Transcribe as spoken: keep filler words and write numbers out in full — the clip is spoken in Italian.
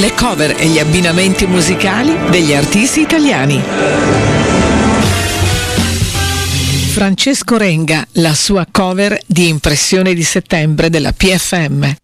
le cover e gli abbinamenti musicali degli artisti italiani. Francesco Renga, la sua cover di Impressione di settembre della P F M.